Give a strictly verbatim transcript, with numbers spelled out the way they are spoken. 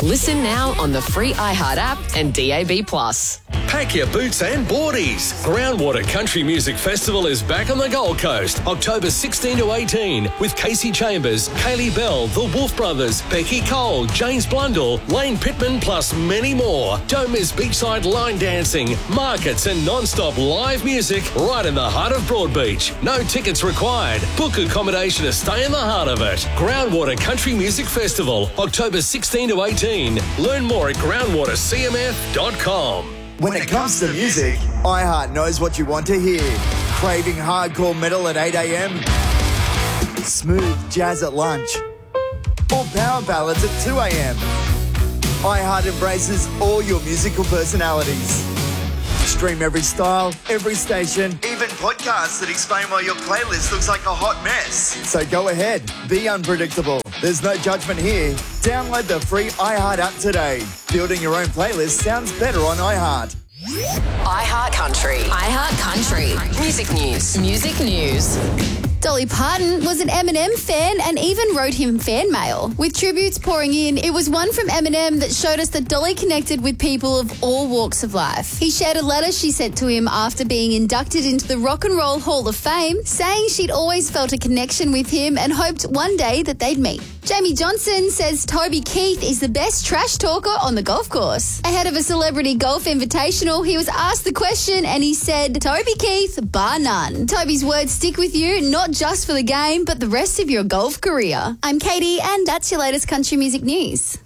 Listen now on the free iHeart app and D A B plus. Pack your boots and boardies. Groundwater Country Music Festival is back on the Gold Coast, October sixteen to eighteen, with Casey Chambers, Kaylee Bell, the Wolf Brothers, Becky Cole, James Blundell, Lane Pittman, plus many more. Don't miss beachside line dancing, markets and non-stop live music right in the heart of Broadbeach. No tickets required. Book accommodation to stay in the heart of it. Groundwater Country Music Festival, October sixteen to eighteen. Learn more at groundwater c m f dot com. When it comes to music, iHeart knows what you want to hear. Craving hardcore metal at eight a.m? Smooth jazz at lunch? Or power ballads at two a.m? iHeart embraces all your musical personalities. Stream every style, every station, even podcasts that explain why your playlist looks like a hot mess. So go ahead, be unpredictable. There's no judgment here. Download the free iHeart app today. Building your own playlist sounds better on iHeart. iHeart Country. iHeart Country. Music news. Music news. Dolly Parton was an Eminem fan and even wrote him fan mail. With tributes pouring in, it was one from Eminem that showed us that Dolly connected with people of all walks of life. He shared a letter she sent to him after being inducted into the Rock and Roll Hall of Fame, saying she'd always felt a connection with him and hoped one day that they'd meet. Jamie Johnson says Toby Keith is the best trash talker on the golf course. Ahead of a celebrity golf invitational, he was asked the question and he said, Toby Keith, bar none. Toby's words stick with you, not just for the game, but the rest of your golf career. I'm Katie, and that's your latest country music news.